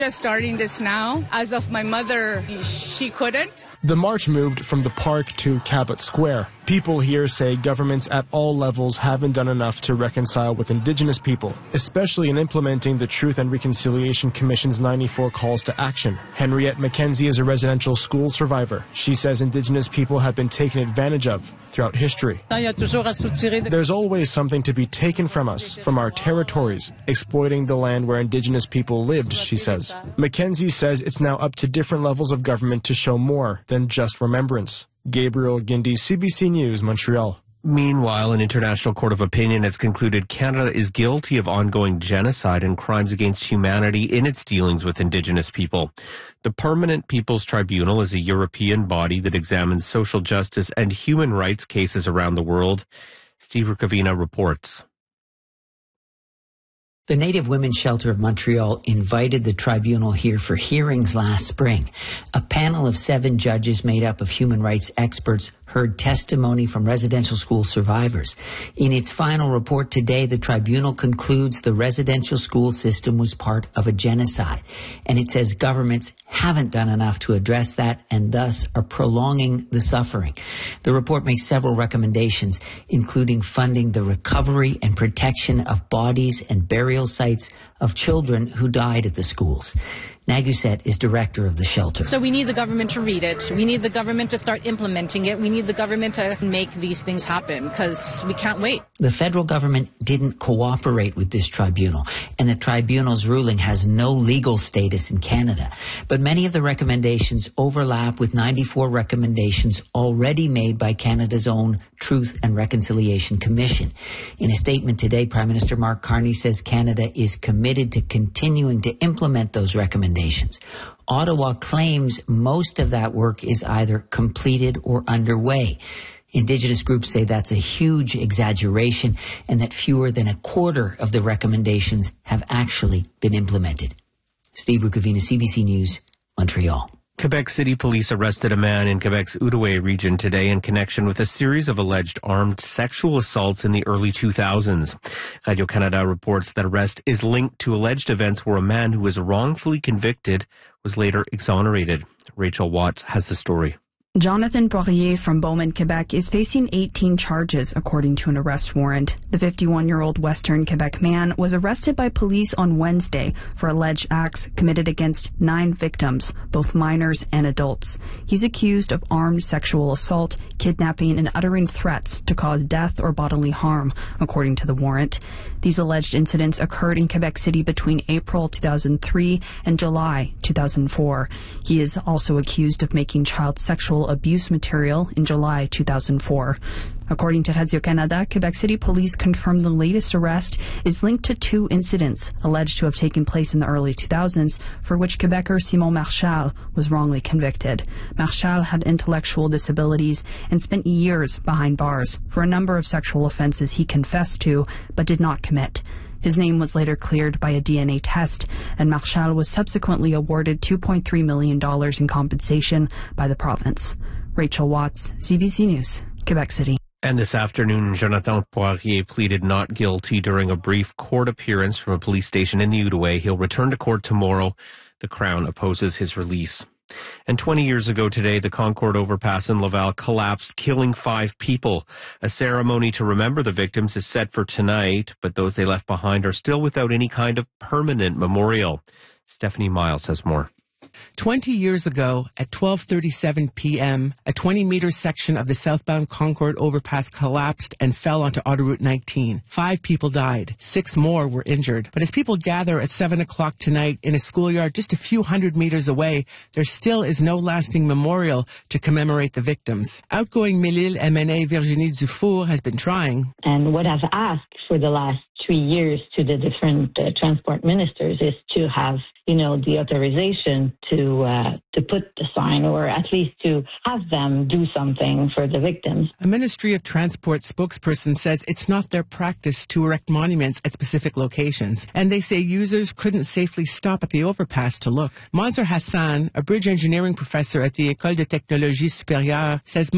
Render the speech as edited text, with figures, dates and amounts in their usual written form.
Just starting this now. As of my mother, she couldn't. The march moved from the park to Cabot Square. People here say governments at all levels haven't done enough to reconcile with Indigenous people, especially in implementing the Truth and Reconciliation Commission's 94 calls to action. Henriette McKenzie is a residential school survivor. She says Indigenous people have been taken advantage of throughout history. There's always something to be taken from us, from our territories, exploiting the land where Indigenous people lived, she says. McKenzie says it's now up to different levels of government to show more than just remembrance. Gabriel Guindy, CBC News, Montreal. Meanwhile, an international court of opinion has concluded Canada is guilty of ongoing genocide and crimes against humanity in its dealings with Indigenous people. The Permanent People's Tribunal is a European body that examines social justice and human rights cases around the world. Steve Rukavina reports. The Native Women's Shelter of Montreal invited the tribunal here for hearings last spring. A panel of 7 judges made up of human rights experts heard testimony from residential school survivors. In its final report today, the tribunal concludes the residential school system was part of a genocide. And it says governments haven't done enough to address that and thus are prolonging the suffering. The report makes several recommendations, including funding the recovery and protection of bodies and burial sites of children who died at the schools. Naguset is director of the shelter. So we need the government to read it. We need the government to start implementing it. We need the government to make these things happen because we can't wait. The federal government didn't cooperate with this tribunal, and the tribunal's ruling has no legal status in Canada. But many of the recommendations overlap with 94 recommendations already made by Canada's own Truth and Reconciliation Commission. In a statement today, Prime Minister Mark Carney says Canada is committed to continuing to implement those recommendations. Ottawa claims most of that work is either completed or underway. Indigenous groups say that's a huge exaggeration and that fewer than a quarter of the recommendations have actually been implemented. Steve Rukavina, CBC News, Montreal. Quebec City Police arrested a man in Quebec's Outaouais region today in connection with a series of alleged armed sexual assaults in the early 2000s. Radio-Canada reports that arrest is linked to alleged events where a man who was wrongfully convicted was later exonerated. Rachel Watts has the story. Jonathan Poirier from Beaumont, Quebec is facing 18 charges, according to an arrest warrant. The 51-year-old Western Quebec man was arrested by police on Wednesday for alleged acts committed against 9 victims, both minors and adults. He's accused of armed sexual assault, kidnapping, and uttering threats to cause death or bodily harm, according to the warrant. These alleged incidents occurred in Quebec City between April 2003 and July 2004. He is also accused of making child sexual abuse material in July 2004. According to Radio-Canada, Quebec City Police confirmed the latest arrest is linked to 2 incidents alleged to have taken place in the early 2000s for which Quebecer Simon Marchal was wrongly convicted. Marchal had intellectual disabilities and spent years behind bars for a number of sexual offenses he confessed to but did not commit. His name was later cleared by a DNA test, and Marchal was subsequently awarded $2.3 million in compensation by the province. Rachel Watts, CBC News, Quebec City. And this afternoon, Jonathan Poirier pleaded not guilty during a brief court appearance from a police station in the Outaouais. He'll return to court tomorrow. The Crown opposes his release. And 20 years ago today, the Concord overpass in Laval collapsed, killing 5 people. A ceremony to remember the victims is set for tonight, but those they left behind are still without any kind of permanent memorial. Stephanie Miles has more. 20 years ago, at 12:37 p.m., a 20-meter section of the southbound Concord overpass collapsed and fell onto Autoroute 19. 5 people died. 6 more were injured. But as people gather at 7 o'clock tonight in a schoolyard just a few hundred meters away, there still is no lasting memorial to commemorate the victims. Outgoing Mélile MNA Virginie Dufour has been trying. And what I've asked for the last 3 years to the different transport ministers is to have, the authorization to put the sign, or at least to have them do something for the victims. A Ministry of Transport spokesperson says it's not their practice to erect monuments at specific locations, and they say users couldn't safely stop at the overpass to look. Mansour Hassan, a bridge engineering professor at the École de Technologie Supérieure, says